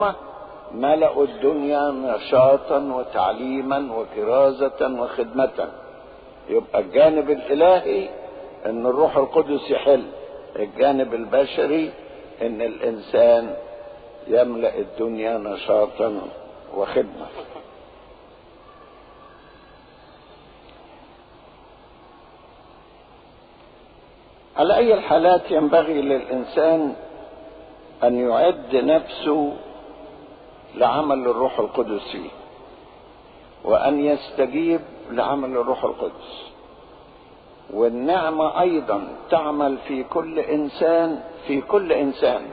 ملأوا الدنيا نشاطا وتعليما وكرازة وخدمة. يبقى الجانب الإلهي ان الروح القدس يحل، الجانب البشري ان الانسان يملأ الدنيا نشاطا وخدمة. على اي الحالات ينبغي للانسان ان يعد نفسه لعمل الروح القدس فيه، وان يستجيب لعمل الروح القدس. والنعمة ايضا تعمل في كل انسان،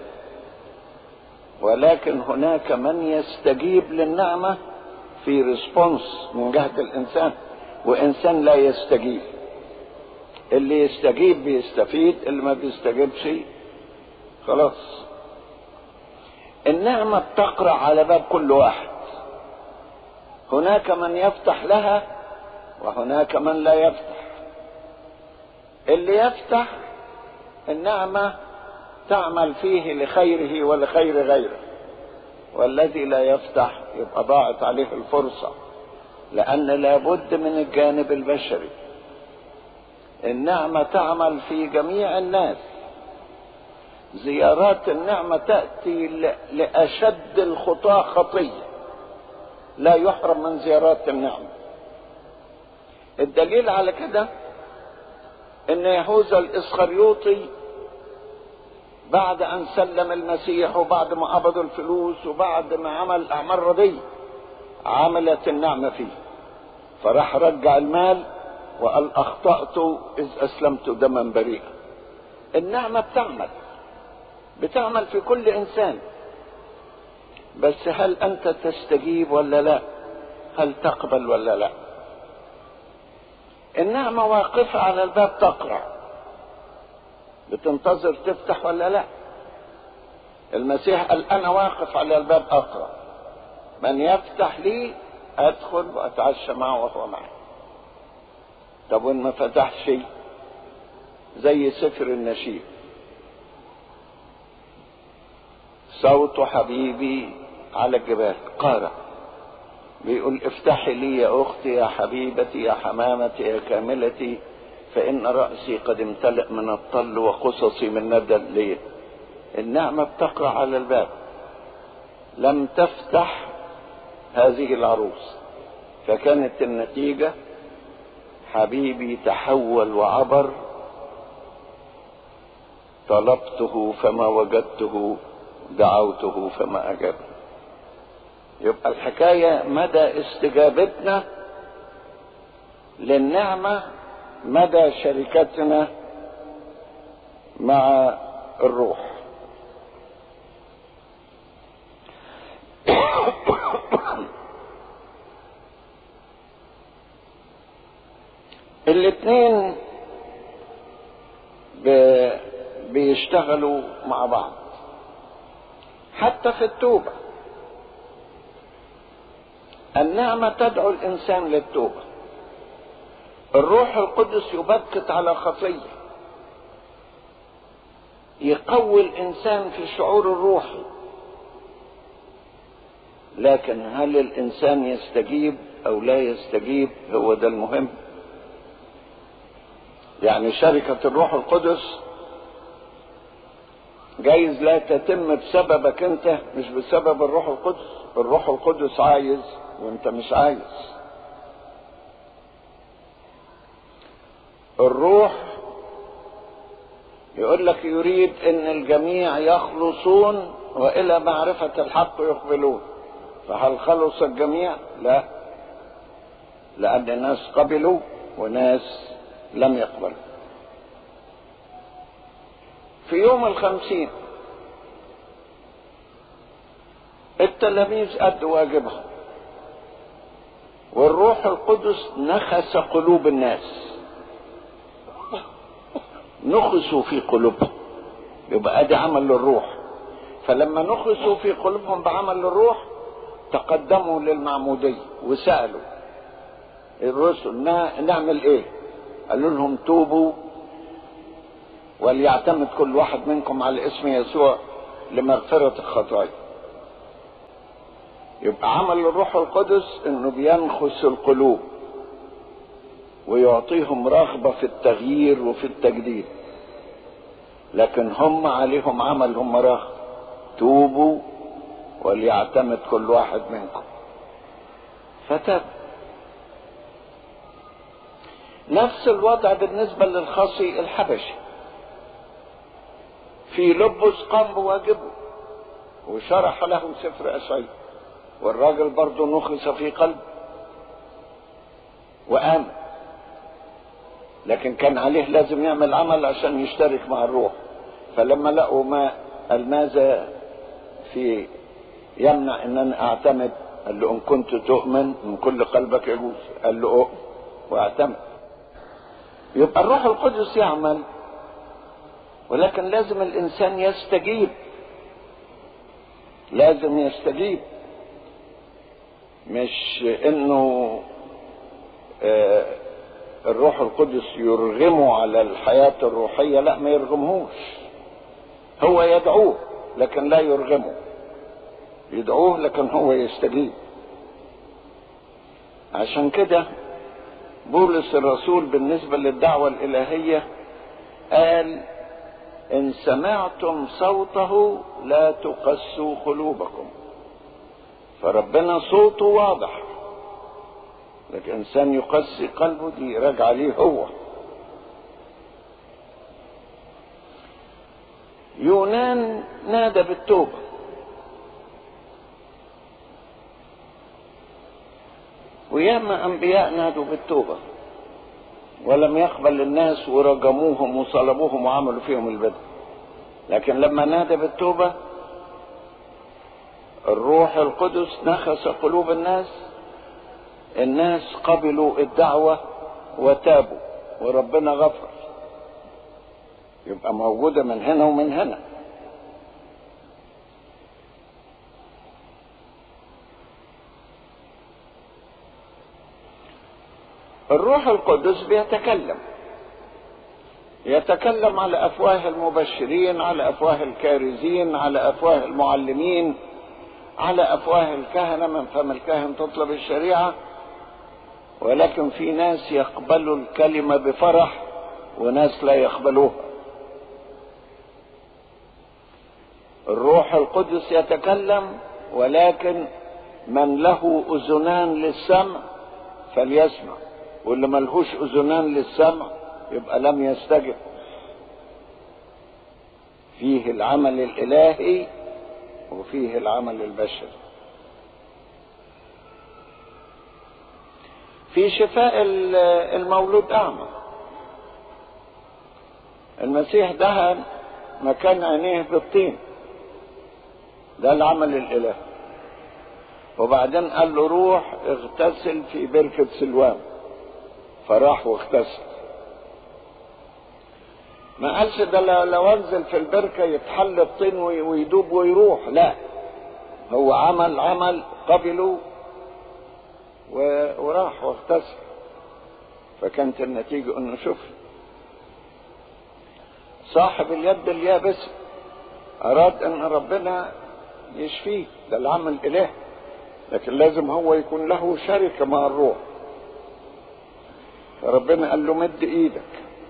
ولكن هناك من يستجيب للنعمة في ريسبونس من جهة الانسان، وانسان لا يستجيب. اللي يستجيب بيستفيد، اللي ما بيستجيبش خلاص. النعمة بتقرأ على باب كل واحد، هناك من يفتح لها وهناك من لا يفتح. اللي يفتح النعمة تعمل فيه لخيره ولخير غيره، والذي لا يفتح يبقى ضاعت عليه الفرصة، لأن لابد من الجانب البشري. النعمة تعمل في جميع الناس. زيارات النعمة تأتي لأشد الخطاة خطية، لا يحرم من زيارات النعمة. الدليل على كده ان يهوذا الاسخريوطي بعد ان سلم المسيح وبعد ما قبضوا الفلوس وبعد ما عمل اعمال رديئة عملت النعمة فيه، فراح رجع المال وقال اخطأت اذ اسلمت دما بريئا. النعمة بتعمل في كل انسان، بس هل انت تستجيب ولا لا؟ هل تقبل ولا لا؟ النعمة واقفة على الباب تقرع، بتنتظر تفتح ولا لا. المسيح قال انا واقف على الباب اقرع، من يفتح لي ادخل واتعشى معه وهو معي. طب وان ما فتحش؟ زي سفر النشيد، صوت حبيبي على الجبال قارع، بيقول افتحي لي يا اختي يا حبيبتي يا حمامتي يا كاملتي، فان رأسي قد امتلأ من الطل وقصصي من ندى الليل. النعمة بتقرع على الباب، لم تفتح هذه العروس، فكانت النتيجة حبيبي تحول وعبر، طلبته فما وجدته، دعوته فما أجاب. يبقى الحكاية مدى استجابتنا للنعمة، مدى شركتنا مع الروح. الاثنين بيشتغلوا مع بعض. حتى في التوبة النعمة تدعو الإنسان للتوبة. الروح القدس يبكت على خطية، يقوي الإنسان في الشعور الروحي، لكن هل الإنسان يستجيب أو لا يستجيب؟ هو ده المهم. يعني شركة الروح القدس جايز لا تتم بسببك انت، مش بسبب الروح القدس. الروح القدس عايز وانت مش عايز. الروح يقول لك يريد ان الجميع يخلصون والى معرفة الحق يقبلون. فهل خلص الجميع؟ لا، لان ناس قبلوا وناس لم يقبلوا. في يوم 50 التلاميذ أدوا واجبهم، والروح القدس نخس قلوب الناس، نخسوا في قلوبهم. يبقى ادي عمل للروح. فلما نخسوا في قلوبهم بعمل الروح تقدموا للمعمودية وسألوا الرسل نعمل ايه؟ قالوا لهم توبوا وليعتمد كل واحد منكم على اسم يسوع لمغفرة الخطايا. يبقى عمل الروح القدس انه بينخس القلوب ويعطيهم رغبة في التغيير وفي التجديد، لكن هم عليهم عمل، هم رغبة: توبوا وليعتمد كل واحد منكم. فتاب. نفس الوضع بالنسبة للخصي الحبشي. في لبس قام بواجبه وشرح له سفر أشعياء، والراجل برضه نخس في قلبه وآمن، لكن كان عليه لازم يعمل عمل عشان يشترك مع الروح. فلما لقوا ما الماذا في يمنع ان انا اعتمد، قال له: ان كنت تؤمن من كل قلبك يجوز. قال له: اؤمن واعتمد. يبقى الروح القدس يعمل، ولكن لازم الانسان يستجيب، لازم يستجيب. مش انه الروح القدس يرغمه على الحياة الروحية، لا، ما يرغمهوش، هو يدعوه لكن لا يرغمه، يدعوه لكن هو يستجيب. عشان كده بولس الرسول بالنسبة للدعوة الإلهية قال: إن سمعتم صوته لا تقسوا قلوبكم. فربنا صوته واضح، لكن إنسان يقسي قلبه دي راجع عليه هو. يونان نادى بالتوبة، وياما أنبياء نادوا بالتوبة ولم يقبل الناس ورجموهم وصلبوهم وعملوا فيهم البدع، لكن لما نادى بالتوبة الروح القدس نخس قلوب الناس قبلوا الدعوة وتابوا وربنا غفر. يبقى موجودة من هنا ومن هنا. الروح القدس يتكلم على أفواه المبشرين، على أفواه الكارزين، على أفواه المعلمين، على أفواه الكهنة، من فم الكاهن تطلب الشريعة. ولكن في ناس يقبلوا الكلمة بفرح وناس لا يقبلوها. الروح القدس يتكلم، ولكن من له أذنان للسمع فليسمع، واللي ملهوش أذنان للسمع يبقى لم يستجب. فيه العمل الإلهي وفيه العمل البشري. في شفاء المولود أعمى، المسيح دهن مكان عينيه بالطين، ده العمل الإلهي. وبعدين قال له: روح اغتسل في بركة سلوان، فراح واغتسل. ما قالش ده لو انزل في البركة يتحل الطين ويدوب ويروح، لا، هو عمل قبله وراح واغتسل. فكانت النتيجة انه شوف صاحب اليد اليابسة اراد ان ربنا يشفيه، ده العمل الالهي، لكن لازم هو يكون له شركة مع الروح. فربنا قال له: مد ايدك.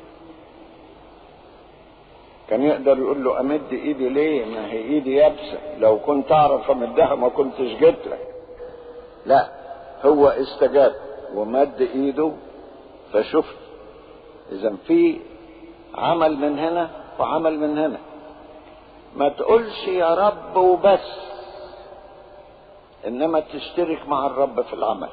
كان يقدر يقول له: امد ايدي ليه؟ ما هي ايدي يابسة، لو كنت اعرف امدها ما كنتش جيت لك. لا، هو استجاب ومد ايده فشفت. اذا في عمل من هنا وعمل من هنا. ما تقولش يا رب وبس، انما تشترك مع الرب في العمل.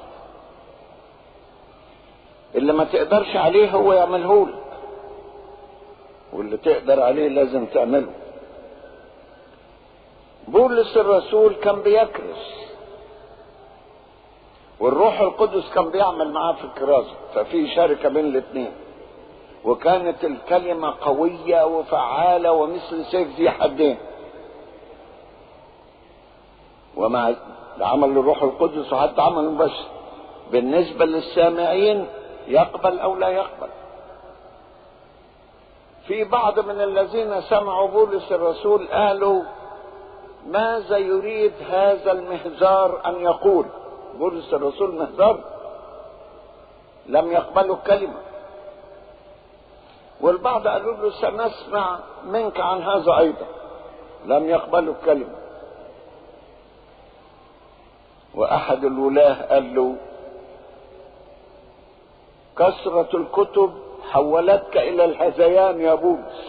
اللي ما تقدرش عليه هو يعمله لك، واللي تقدر عليه لازم تعمله. بولس الرسول كان بيكرس، والروح القدس كان بيعمل معاه في الكرازة، ففي شركة بين الاثنين. وكانت الكلمة قوية وفعالة ومثل سيف ذي حدين. ومع عمل الروح القدس وحتى عمل مباشر بالنسبة للسامعين يقبل أو لا يقبل. في بعض من الذين سمعوا بولس الرسول قالوا: ماذا يريد هذا المهزار ان يقول؟ بولس الرسول مهزار، لم يقبلوا الكلمة. والبعض قالوا له سنسمع منك عن هذا ايضا، لم يقبلوا الكلمة. واحد الولاة قال له كثرة الكتب حولتك الى الهذيان يا بولس،